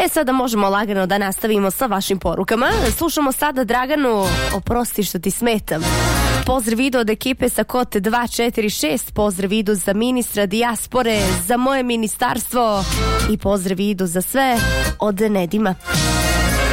sada možemo lagano da nastavimo sa vašim porukama. Slušamo sada Draganu, oprosti što ti smetam. Pozdrav idu od ekipe sa Kote 246, pozdrav idu za ministra dijaspore, za moje ministarstvo i pozdrav idu za sve od Nedima.